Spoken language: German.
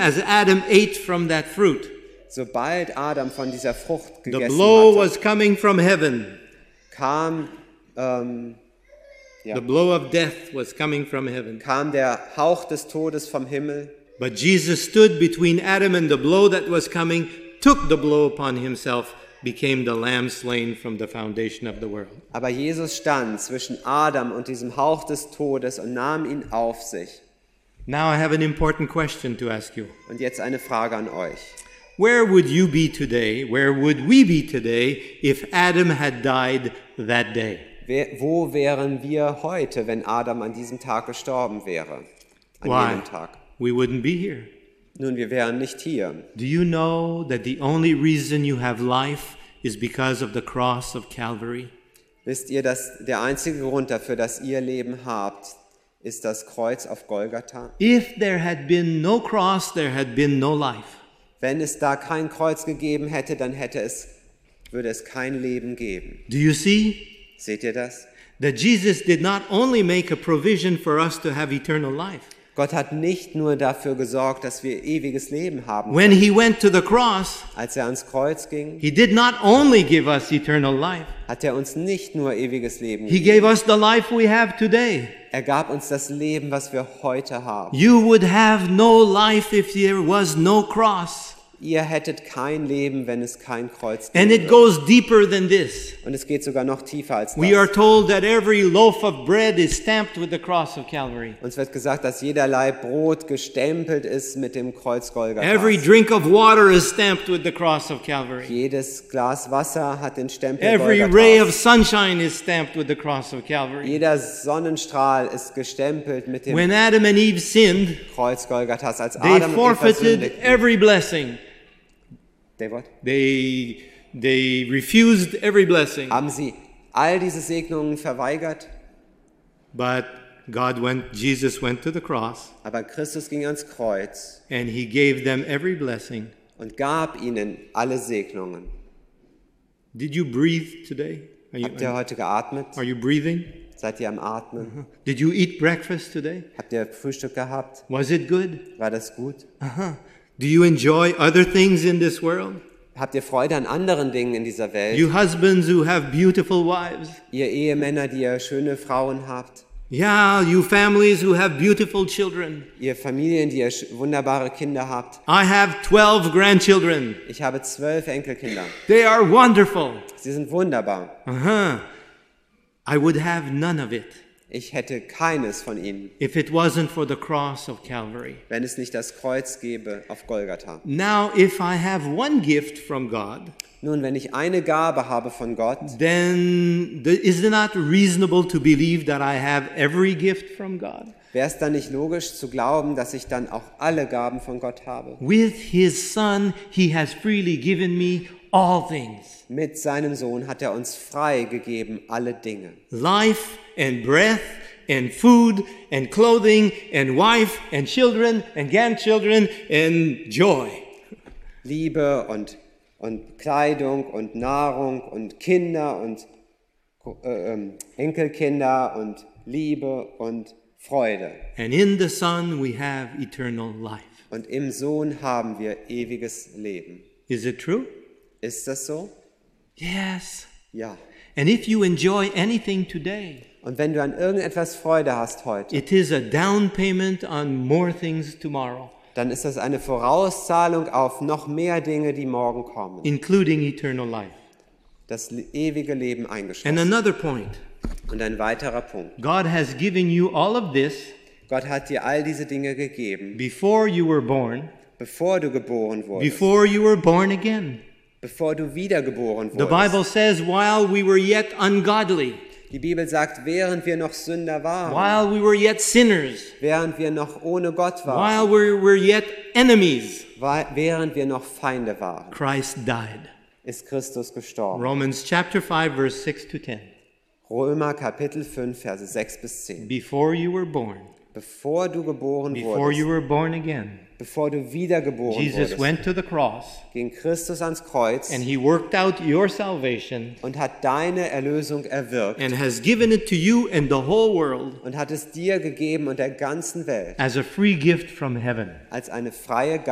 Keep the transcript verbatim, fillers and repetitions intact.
as Adam ate from that fruit, sobald Adam von dieser Frucht the gegessen blow hatte, was coming from heaven. kam, ähm, ja, The blow of death was coming from heaven. kam der Hauch des Todes vom Himmel. But Jesus stood between Adam and the blow that was coming, took the blow upon himself, became the lamb slain from the foundation of the world. Aber Jesus stand zwischen Adam und diesem Hauch des Todes und nahm ihn auf sich. Now I have an important question to ask you. Und jetzt eine Frage an euch. Where would you be today, where would we be today, if Adam had died that day? Wer, wo wären wir heute, wenn Adam an diesem Tag gestorben wäre? An Why? jenem Tag. We wouldn't be here. Nun, wir wären nicht hier. Do you know that the only reason you have life is because of the cross of Calvary? Wisst ihr, dass der einzige Grund dafür, dass ihr Leben habt, ist das Kreuz auf Golgatha? If there had been no cross, there had been no life. Wenn es da kein Kreuz gegeben hätte, dann hätte es, würde es kein Leben geben. Do you see Seht ihr das? that Jesus did not only make a provision for us to have eternal life? Gott hat nicht nur dafür gesorgt, dass wir ewiges Leben haben. When he went to the cross, Als er ans Kreuz ging, he did not only give us eternal life, hat er uns nicht nur ewiges Leben he gegeben. gave us the life we have today. Er gab uns das Leben, was wir heute haben. You would have no life if there was no cross. Ihr hättet kein Leben, wenn es kein Kreuz And gäbe. it goes deeper than this. Und es geht sogar noch tiefer als We are das. told that every loaf of bread is stamped with the cross of Calvary. Uns wird gesagt, dass jeder Laib Brot gestempelt ist mit dem Kreuz Golgatha. Every drink of water is stamped with the cross of Calvary. Jedes Glas Wasser hat den Stempel Every ray of Golgathas. sunshine is stamped with the cross of Calvary. Jeder Sonnenstrahl ist gestempelt mit dem When Adam and Eve sinned, Kreuz Golgathas. Als they Adam und Eva forfeited sündigten. every blessing. They what? They, they refused every blessing. Haben sie all diese Segnungen verweigert? But God went, Jesus went to the cross Aber Christus ging ans Kreuz and he gave them every blessing. und gab ihnen alle Segnungen. Did you breathe today? Are you, Habt ihr heute geatmet? are you breathing? Seid ihr am Atmen? Did you eat breakfast today? Habt ihr Frühstück gehabt? Was it good? War das gut? Uh-huh. Do you enjoy other things in this world? Habt ihr Freude an anderen Dingen in dieser Welt? You husbands who have beautiful wives. Ihr Ehemänner, die ihr schöne Frauen habt? Yeah, you families who have beautiful children. Ihr Familien, die ihr sch- wunderbare Kinder habt? I have twelve grandchildren. Ich habe zwölf Enkelkinder. They are wonderful. Sie sind wunderbar. Uh-huh. I would have none of it Ich hätte keines von ihnen, if it wasn't for the cross of Calvary. wenn es nicht das Kreuz gäbe auf Golgatha. Now, if I have one gift from God, Nun, wenn ich eine Gabe habe von Gott, then the, is it not reasonable to believe that I have every gift from God? wäre es dann nicht logisch zu glauben, dass ich dann auch alle Gaben von Gott habe? With his Son, he has freely given me all things. Mit seinem Sohn hat er uns frei gegeben alle Dinge. Life and breath and food and clothing and wife and children and grandchildren and joy. Liebe und, und Kleidung und Nahrung und Kinder und äh, ähm, Enkelkinder und Liebe und Freude. And in the Son we have eternal life. Und im Sohn haben wir ewiges Leben. Is it true? Ist das so? Yes. Ja. And if you enjoy anything today, Und wenn du an irgendetwas Freude hast heute, it is a down payment on more things tomorrow, dann ist das eine Vorauszahlung auf noch mehr Dinge, die morgen kommen. including eternal life. Das le- ewige Leben And eingeschlossen. another point, Und ein weiterer Punkt. God has given you all of this Gott hat dir all diese Dinge gegeben, before you were born, bevor du geboren wurdest, before you were born again. bevor du wiedergeboren The wurdest. Bible says, while we were yet ungodly, Die Bibel sagt, während wir noch Sünder waren, while we were yet sinners, während wir noch ohne Gott waren, while we were yet enemies, wa- während wir noch Feinde waren, Christ died. ist Christus gestorben. Romans chapter five, verse six to ten. Römer Kapitel fünf, Verse sechs bis zehn. Before you were born, Bevor du geboren before you wurdest, were born again, bevor du wiedergeboren Jesus wurdest, went to the cross ging Christus ans Kreuz and he worked out your salvation und hat deine Erlösung erwirkt and has given it to you and the whole world und hat es dir gegeben und der ganzen Welt as a free gift from heaven. als eine freie